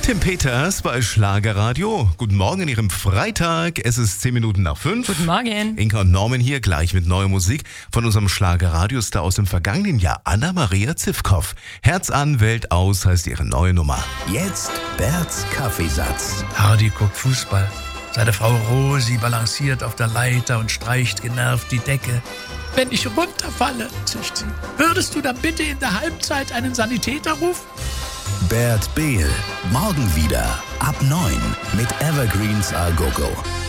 Tim Peters bei Schlagerradio. Guten Morgen in Ihrem Freitag. Es ist 10 Minuten nach 5. Guten Morgen. Inka und Norman hier, gleich mit neuer Musik von unserem Schlagerradiostar aus dem vergangenen Jahr, Anna-Maria Zivkow. Herz an, Welt aus heißt ihre neue Nummer. Jetzt Berts Kaffeesatz. Hardy guckt Fußball. Seine Frau Rosi balanciert auf der Leiter und streicht genervt die Decke. Wenn ich runterfalle, zischt sie, würdest du dann bitte in der Halbzeit einen Sanitäter rufen? Bert Behl. Morgen wieder ab 9 mit Evergreens A Go Go.